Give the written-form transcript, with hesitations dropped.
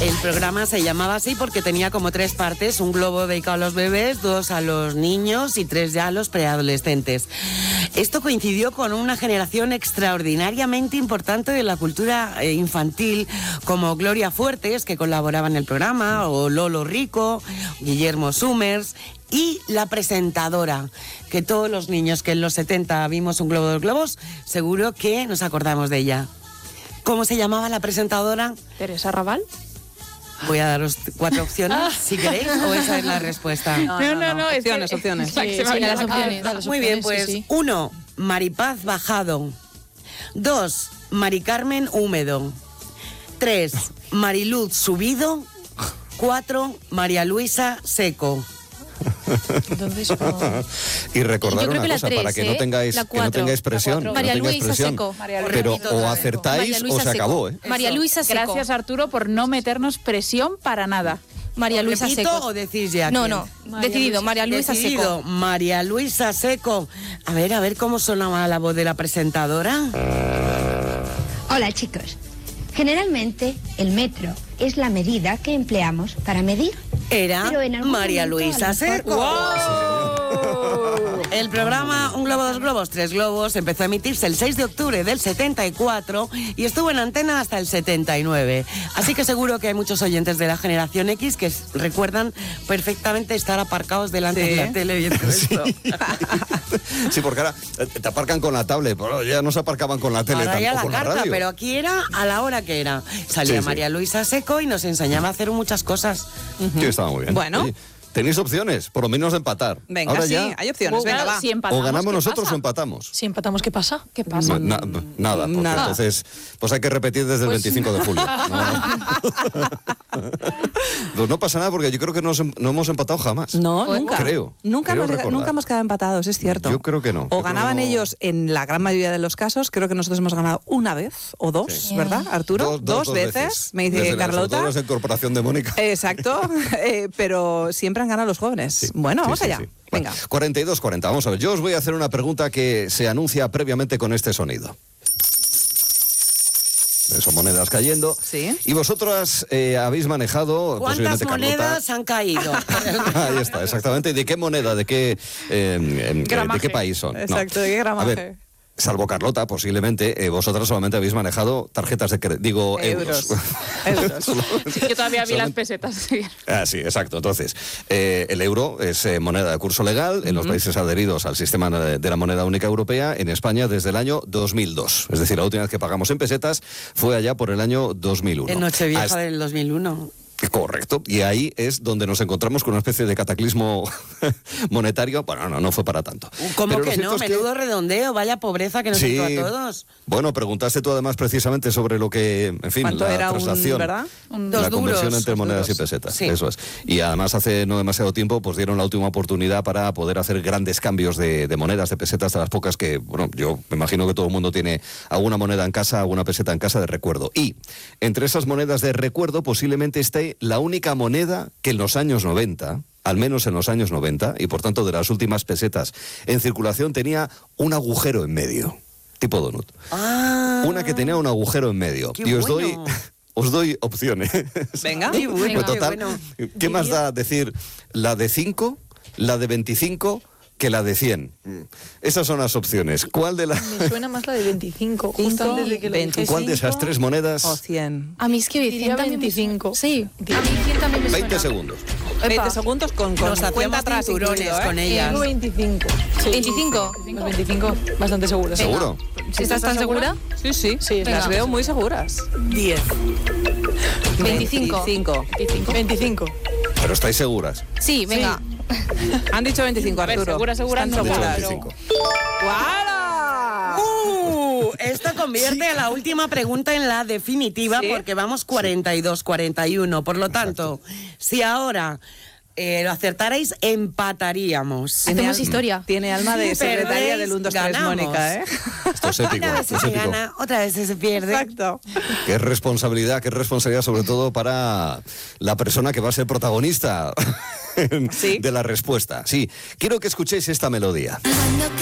El programa se llamaba así porque tenía como 3 partes, un globo dedicado a los bebés, 2 a los niños y 3 ya a los preadolescentes. Esto coincidió con una generación extraordinariamente importante de la cultura infantil, como Gloria Fuertes, que colaboraba en el programa, o Lolo Rico, Guillermo Summers, y la presentadora, que todos los niños que en los 70 vimos un globo de los globos, seguro que nos acordamos de ella. ¿Cómo se llamaba la presentadora? Teresa Raval. Voy a daros 4 opciones, si queréis, o esa es la respuesta. No, Opciones. las opciones. Muy bien, pues 1, Maripaz Bajado. 2, Mari Carmen Húmedo. 3, Mariluz Subido. 4, María Luisa Seco. Entonces, y recordar yo creo una que la cosa, 3, para que no tengáis, la que no 4, tengáis presión. la 4. María no tengáis Luisa presión. Seco. Pero o acertáis o se acabó, ¿eh? María Luisa Seco. Gracias, Arturo, por no meternos presión para nada. María Luisa ¿Repito Seco. o decís ya? No, quién? no. Decidido, María Luisa Decidido, Seco. María Luisa Seco. A ver cómo sonaba la voz de la presentadora. Hola chicos. Generalmente el metro es la medida que empleamos para medir. Era Pero en algún María momento, Luisa a lo mejor- Seco. El programa Un Globo, Dos Globos, Tres Globos empezó a emitirse el 6 de octubre del 74 y estuvo en antena hasta el 79. Así que seguro que hay muchos oyentes de la generación X que recuerdan perfectamente estar aparcados delante de la tele viendo esto. Sí, porque ahora te aparcan con la tablet, pero ya no se aparcaban con la tele Ahora ya tampoco la con la carta, radio. pero aquí era a la hora que era. Salía Sí. María Luisa Seco y nos enseñaba a hacer muchas cosas. Sí, estaba muy bien. Bueno. Oye, tenéis opciones, por lo menos de empatar. Venga, ahora sí, ya, hay opciones. Venga, va. Si empatamos, o ganamos ¿qué nosotros pasa? o empatamos. Si empatamos, ¿qué pasa? ¿Qué pasa? Nada, porque Nada. entonces pues hay que repetir desde el 25 de julio. Pues no pasa nada porque yo creo que no hemos empatado jamás. No, nunca. Creo Nunca recordar. hemos quedado empatados, es cierto. Yo creo que no. O Yo ganaban creo que no. ellos en la gran mayoría de los casos. Creo que nosotros hemos ganado una vez o 2, Sí. ¿verdad, Arturo? Dos veces. Me dice Desde sobre Carlota. todo la incorporación de Mónica. Exacto, pero siempre han ganado los jóvenes. Sí. Bueno, Sí, vamos sí, allá. sí. Venga. 42-40, vamos a ver. Yo os voy a hacer una pregunta que se anuncia previamente con este sonido. Son monedas cayendo. Sí. Y vosotras habéis manejado... ¿Cuántas posiblemente Carlota. monedas han caído? Ahí está, exactamente. ¿Y de qué moneda? ¿De qué, de qué país son? No. Exacto, ¿de qué gramaje? A ver, salvo Carlota, posiblemente, vosotras solamente habéis manejado tarjetas de crédito, digo, euros. Euros. Yo todavía vi las pesetas. Sí. Ah, sí, exacto. Entonces, el euro es moneda de curso legal en los países adheridos al sistema de la moneda única europea, en España desde el año 2002. Es decir, la última vez que pagamos en pesetas fue allá por el año 2001. En Nochevieja Hasta- del 2001. Correcto, y ahí es donde nos encontramos con una especie de cataclismo monetario. Bueno, no fue para tanto. ¿Cómo Pero lo que cierto no? es que- Menudo redondeo, vaya pobreza que nos Sí. entró a todos. Bueno, preguntaste tú además precisamente sobre lo que, en fin, ¿Cuánto la era transacción, ¿verdad? Dos la conversión duros, entre dos monedas duros. y pesetas, Sí. eso es. Y además hace no demasiado tiempo pues dieron la última oportunidad para poder hacer grandes cambios de monedas, de pesetas, de las pocas que, bueno, yo me imagino que todo el mundo tiene alguna moneda en casa, alguna peseta en casa de recuerdo. Y entre esas monedas de recuerdo posiblemente esté la única moneda que en los años 90, al menos en los años 90, y por tanto de las últimas pesetas en circulación, tenía un agujero en medio, tipo donut. Ah, Una que tenía un agujero en medio. qué Y os bueno. doy opciones. Venga. Qué bueno, Pues qué total, bueno. ¿qué más da decir la de 5, la de 25 que la de 100? Esas son las opciones. ¿Cuál de las... Me suena más la de 25. Justo antes de que lo 25. ¿Cuál de esas 3 monedas? O 100. A mí es que Diría 100 también me 25. suena. Sí, a mí 100 también me suena. 20 segundos. 20 segundos con Nos cuenta hacíamos atrás cinturones incluido, ¿eh? con ellas. Digo 25. Sí. 25. Los 25, bastante seguro. sí. ¿Seguro? ¿Estás tan segura? Sí, sí. Sí, Las venga. veo muy seguras. 10. 25. 25. Pero estáis seguras. Sí, venga. Han dicho 25, A ver, Arturo. segura, Están no, Han dicho seguras. pero- 25. ¡Guau! Esto convierte a la última pregunta en la definitiva Sí. porque vamos 42-41. Por lo tanto, si ahora lo acertarais, empataríamos. Hacemos historia. Tiene alma de secretaria Perdéis, del 1, 2, 3, ganamos. Mónica, ¿eh? Esto es épico. Una vez Esto se es épico. gana, otra vez se pierde. Exacto. Qué responsabilidad sobre todo para la persona que va a ser protagonista Sí. de la respuesta. Sí, quiero que escuchéis esta melodía.